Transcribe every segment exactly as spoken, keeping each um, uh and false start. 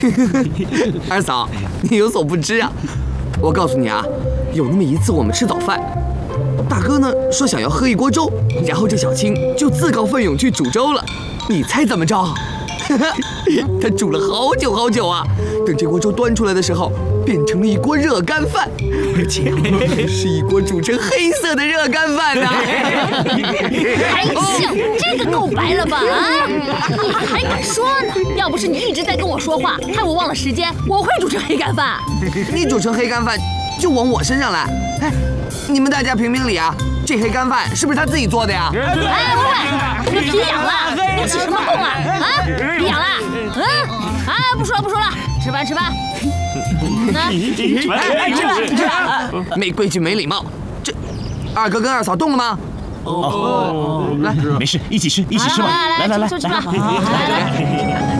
二嫂，你有所不知啊，我告诉你啊，有那么一次我们吃早饭，大哥呢说想要喝一锅粥，然后这小青就自告奋勇去煮粥了。你猜怎么着？他煮了好久好久啊，等这锅粥端出来的时候，变成了一锅热干饭，而且是一锅煮成黑色的热干饭呢。 还笑，这个够白了吧？啊，你还敢说呢？要不是你一直在跟我说话，害我忘了时间，我会煮成黑干饭。 你煮成黑干饭就往我身上来。哎，你们大家评评理啊！这黑干饭是不是他自己做的呀？ 哎，喂喂，你鼻痒了？你起什么哄啊？啊，鼻痒了？嗯，哎，不说了不说了，吃饭吃饭。那吃饭吃饭吃饭。 没规矩没礼貌。这二哥跟二嫂动了吗？ 哦， 来， 没事，一起吃一起吃吧。来来来， 吃吃吧。来来。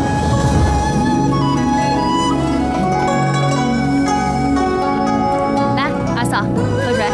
喝水，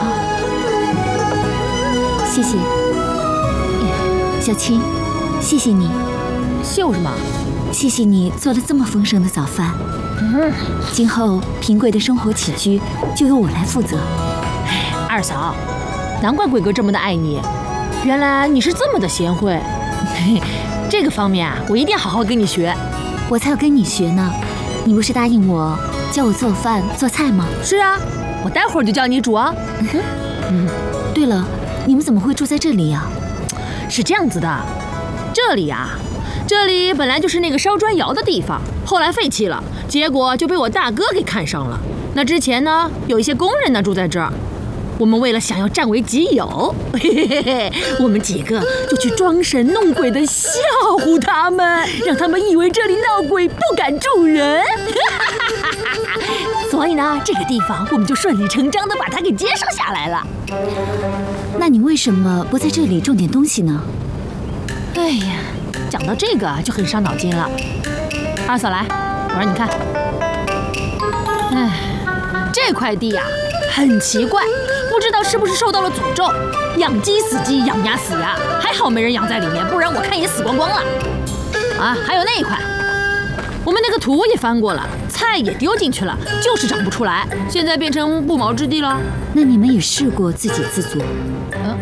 谢谢，小青，谢谢你。 秀什么？ 谢谢你做了这么丰盛的早饭。 嗯， 今后平贵的生活起居就由我来负责。 二嫂，难怪贵哥这么的爱你，原来你是这么的贤惠。这个方面啊，我一定好好跟你学。 我才要跟你学呢。你不是答应我教我做饭做菜吗？ 是啊。我待会儿就教你煮啊。 嗯嗯，对了，你们怎么会住在这里呀？ 是这样子的，这里呀、啊，这里本来就是那个烧砖窑的地方，后来废弃了，结果就被我大哥给看上了。那之前呢，有一些工人呢住在这儿，我们为了想要占为己有，嘿嘿嘿，我们几个就去装神弄鬼的吓唬他们，让他们以为这里闹鬼，不敢住人。所以呢，这个地方我们就顺理成章地把它给接收下来了。 那你为什么不在这里种点东西呢？ 哎呀，讲到这个就很伤脑筋了。二嫂来，我让你看。哎，这块地呀、啊，很奇怪，不知道是不是受到了诅咒。养鸡死鸡，养鸭死鸭，还好没人养在里面，不然我看也死光光了。啊，还有那一块。我们那个土也翻过了，菜也丢进去了，就是长不出来，现在变成不毛之地了。 那你们也试过自给自足？ 嗯。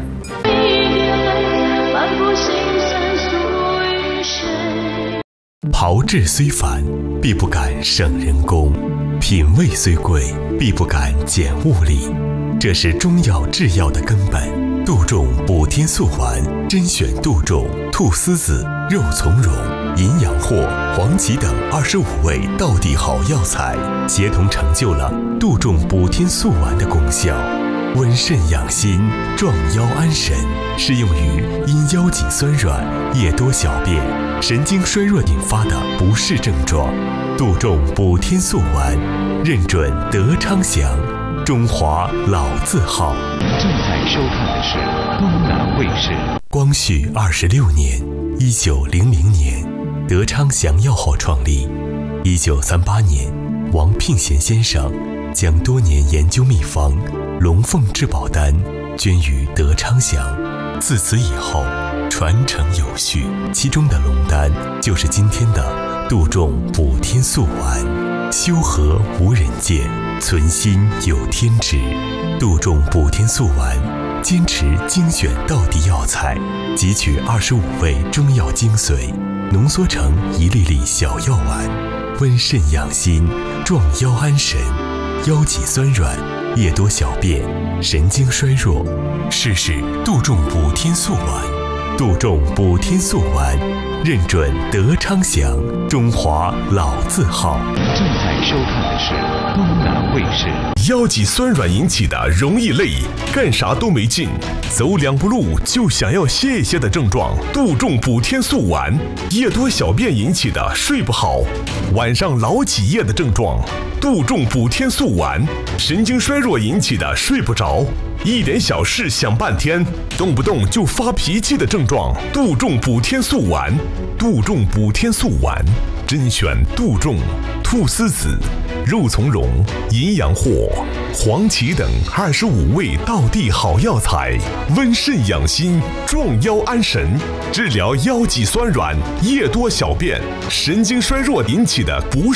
炮制虽繁，必不敢省人工；品味虽贵，必不敢减物力。这是中药制药的根本。杜仲补天素丸，甄选杜仲、菟丝子、肉苁蓉、银阳藿、黄芪等二十五味道地好药材，协同成就了杜仲补天素丸的功效。温肾养心，壮腰安神，适用于因腰脊酸软、夜多小便、神经衰弱引发的不适症状。杜仲补天素丸，认准德昌祥，中华老字号。 正在收看的是东南卫视。 光绪二十六年，一九零零年，德昌祥药号创立。一九三八年，王聘贤先生将多年研究秘方龙凤至宝丹捐于德昌祥，自此以后传承有序。其中的龙丹就是今天的杜仲补天素丸。修和无人见，存心有天知。杜仲补天素丸坚持精选道地药材，汲取二十五味中药精髓，浓缩成一粒粒小药丸，温肾养心，壮腰安神，腰脊酸软、夜多小便、神经衰弱，试试杜仲补天素丸。杜仲补天素丸，认准德昌祥，中华老字号。 正在收看的是东南卫视。 腰脊酸软引起的容易累，干啥都没劲，走两步路就想要歇一歇的症状，杜仲补天素丸；夜多小便引起的睡不好，晚上老起夜的症状，杜仲补天素丸；神经衰弱引起的睡不着，一点小事想半天，动不动就发脾气的症状，杜仲补天素丸。杜仲补天素丸，甄选杜仲、菟丝子、肉苁蓉、银阳藿、黄芪等二十五味道地好药材，温肾养心，壮腰安神，治疗腰脊酸软、夜多小便、神经衰弱引起的不适